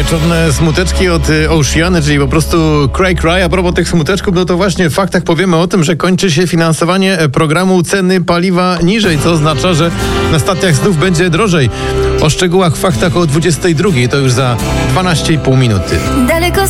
wieczorne smuteczki od Oceany, czyli po prostu cry. A propos tych smuteczków, no to właśnie w faktach powiemy o tym, że kończy się finansowanie programu ceny paliwa niżej, co oznacza, że na stacjach znów będzie drożej. O szczegółach w faktach o 22:00, to już za 12,5 minuty. Daleko